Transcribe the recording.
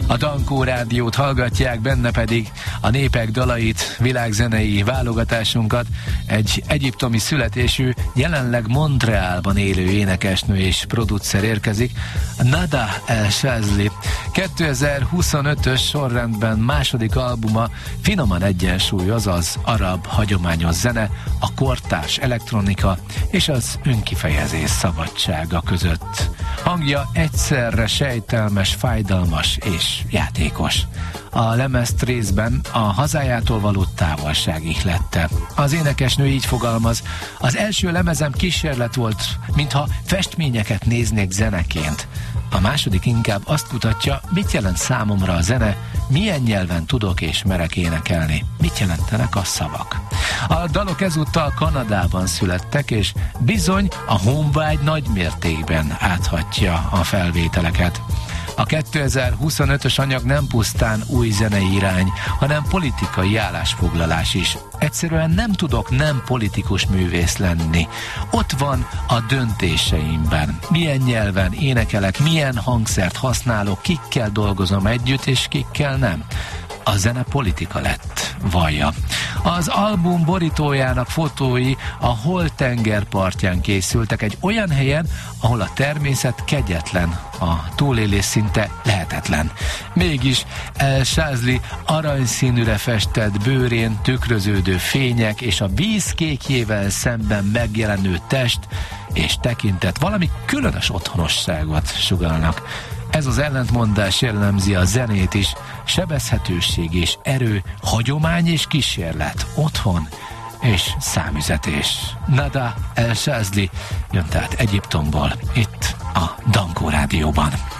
A Dankó Rádiót hallgatják, benne pedig a népek dalait, világzenei válogatásunkat. Egy egyiptomi születésű, jelenleg Montrealban élő énekesnő és producer érkezik, Nada El Shazly. 2025-ös sorrendben második albuma finoman egyensúlyoz az arab hagyományos zene, a kortárs elektronika és az önkifejezés szabadsága között. Hangja egyszerre sejtelmes, fájdalmas és játékos. A lemezt részben a hazájától való távolság ihlette. Az énekesnő így fogalmaz: az első lemezem kísérlet volt, mintha festményeket néznék zeneként. A második inkább azt kutatja, mit jelent számomra a zene, milyen nyelven tudok és merek énekelni, mit jelentenek a szavak. A dalok ezúttal Kanadában születtek, és bizony a honvágy nagy mértékben áthatja a felvételeket. A 2025-ös anyag nem pusztán új zenei irány, hanem politikai állásfoglalás is. Egyszerűen nem tudok nem politikus művész lenni. Ott van a döntéseimben. Milyen nyelven énekelek, milyen hangszert használok, kikkel dolgozom együtt, és kikkel nem. A zene politika lett, vallja. Az album borítójának fotói a Holt tenger partján készültek, egy olyan helyen, ahol a természet kegyetlen, a túlélés szinte lehetetlen. Mégis El Shazly aranyszínűre festett bőrén tükröződő fények és a vízkékjével szemben megjelenő test és tekintet valami különös otthonosságot sugallnak. Ez az ellentmondás jellemzi a zenét is, sebezhetőség és erő, hagyomány és kísérlet, otthon és számüzetés. Nada El Shazly jön tehát Egyiptomból, itt a Dankó Rádióban.